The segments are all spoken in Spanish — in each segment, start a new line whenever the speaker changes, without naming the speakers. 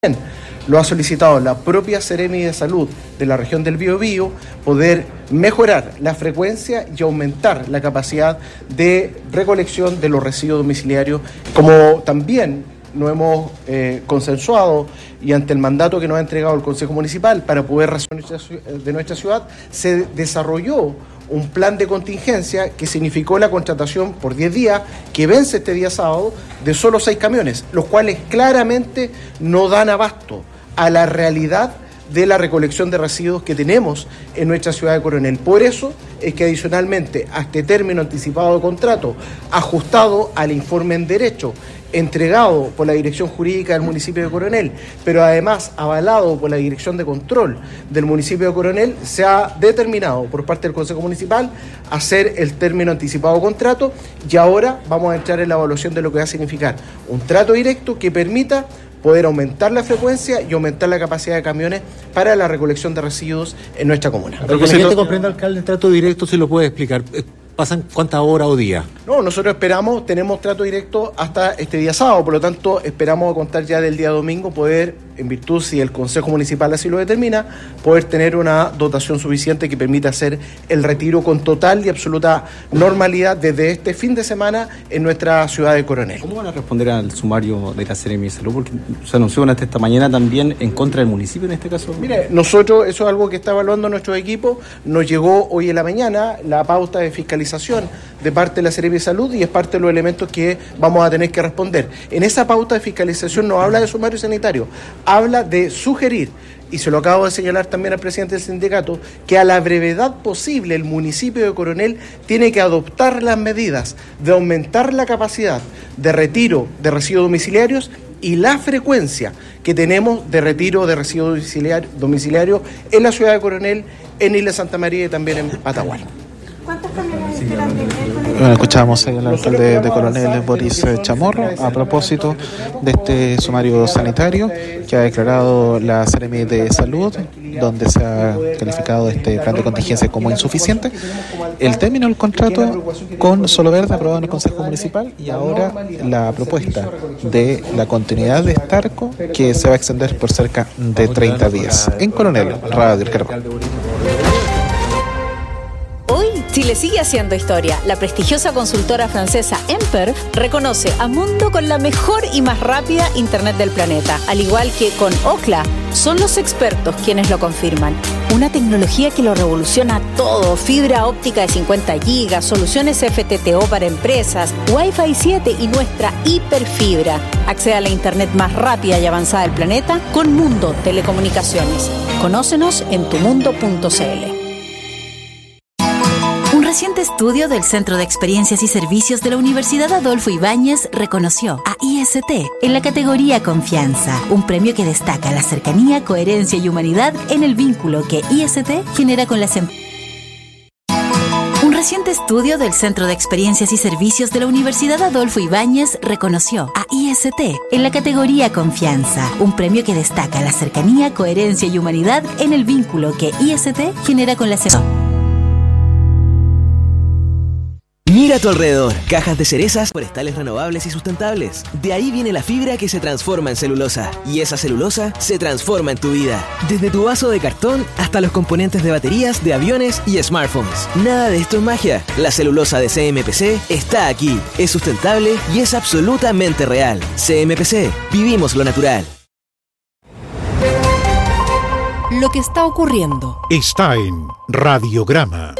Lo ha solicitado la propia Seremi de Salud de la región del Biobío, poder mejorar la frecuencia y aumentar la capacidad de recolección de los residuos domiciliarios, como también nos hemos consensuado y ante el mandato que nos ha entregado el Consejo Municipal para poder resolver de nuestra ciudad, se desarrolló un plan de contingencia que significó la contratación por 10 días, que vence este día sábado, de solo 6 camiones, los cuales claramente no dan abasto a la realidad de la recolección de residuos que tenemos en nuestra ciudad de Coronel. Por eso es que adicionalmente a este término anticipado de contrato, ajustado al informe en derecho, entregado por la Dirección Jurídica del municipio de Coronel, pero además avalado por la Dirección de Control del municipio de Coronel, se ha determinado por parte del Consejo Municipal hacer el término anticipado de contrato, y ahora vamos a entrar en la evaluación de lo que va a significar un trato directo que permita poder aumentar la frecuencia y aumentar la capacidad de camiones para la recolección de residuos en nuestra comuna.
Para que la gente comprenda, alcalde, el trato directo, ¿se lo puede explicar? ¿Pasan cuántas horas o días?
No, nosotros tenemos trato directo hasta este día sábado, por lo tanto esperamos contar ya del día domingo poder, en virtud si el Consejo Municipal así lo determina, poder tener una dotación suficiente que permita hacer el retiro con total y absoluta normalidad desde este fin de semana en nuestra ciudad de Coronel.
¿Cómo van a responder al sumario de la Seremi de Salud? Porque se anunció hasta esta mañana también en contra del municipio en este caso.
Mire, nosotros, eso es algo que está evaluando nuestro equipo, nos llegó hoy en la mañana la pauta de fiscalización de parte de la Seremi de Salud y es parte de los elementos que vamos a tener que responder. En esa pauta de fiscalización no habla de sumario sanitario, habla de sugerir, y se lo acabo de señalar también al presidente del sindicato, que a la brevedad posible el municipio de Coronel tiene que adoptar las medidas de aumentar la capacidad de retiro de residuos domiciliarios y la frecuencia que tenemos de retiro de residuos domiciliarios en la ciudad de Coronel, en Isla Santa María y también en Patagual.
¿Cuántos camiones esperan tener?
Bueno, escuchábamos al alcalde de Coronel, Boris Chamorro, a propósito de este sumario sanitario que ha declarado la Seremi de Salud, donde se ha calificado este plan de contingencia como insuficiente, el término del contrato con Solo Verde aprobado en el Consejo Municipal y ahora la propuesta de la continuidad de Starco que se va a extender por cerca de 30 días. En Coronel, Radio El Caracol.
Chile sigue haciendo historia. La prestigiosa consultora francesa Emper reconoce a Mundo con la mejor y más rápida internet del planeta. Al igual que con Ookla, son los expertos quienes lo confirman. Una tecnología que lo revoluciona todo. Fibra óptica de 50 gigas, soluciones FTTO para empresas, Wi-Fi 7 y nuestra hiperfibra. Accede a la internet más rápida y avanzada del planeta con Mundo Telecomunicaciones. Conócenos en tumundo.cl.
Un reciente estudio del Centro de Experiencias y Servicios de la Universidad Adolfo Ibáñez reconoció a IST en la categoría Confianza, un premio que destaca la cercanía, coherencia y humanidad en el vínculo que IST genera con las empresas. Un reciente estudio del Centro de Experiencias y Servicios de la Universidad Adolfo Ibáñez reconoció a IST en la categoría Confianza, un premio que destaca la cercanía, coherencia y humanidad en el vínculo que IST genera con las empresas.
Mira a tu alrededor, cajas de cerezas, forestales renovables y sustentables. De ahí viene la fibra que se transforma en celulosa. Y esa celulosa se transforma en tu vida. Desde tu vaso de cartón hasta los componentes de baterías, de aviones y smartphones. Nada de esto es magia. La celulosa de CMPC está aquí. Es sustentable y es absolutamente real. CMPC, vivimos lo natural.
Lo que está ocurriendo
está en Radiograma.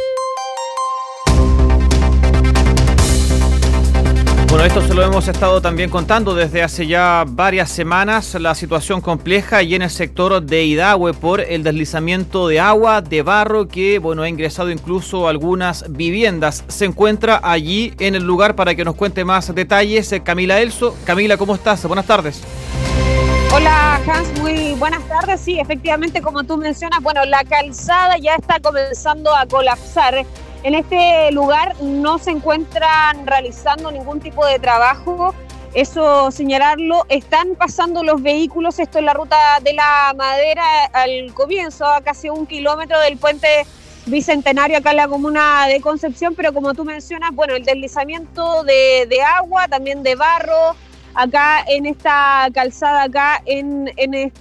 Bueno, esto se lo hemos estado también contando desde hace ya varias semanas, la situación compleja y en el sector de Idahue por el deslizamiento de agua, de barro, que bueno, ha ingresado incluso a algunas viviendas. Se encuentra allí en el lugar para que nos cuente más detalles Camila Elso. Camila, ¿cómo estás? Buenas tardes.
Hola Hans, muy buenas tardes. Sí, efectivamente, como tú mencionas, bueno, la calzada ya está comenzando a colapsar. En este lugar no se encuentran realizando ningún tipo de trabajo, eso señalarlo. Están pasando los vehículos, esto es la ruta de la Madera al comienzo, a casi 1 kilómetro del puente Bicentenario acá en la comuna de Concepción, pero como tú mencionas, bueno, el deslizamiento de agua, también de barro, acá en esta calzada, acá en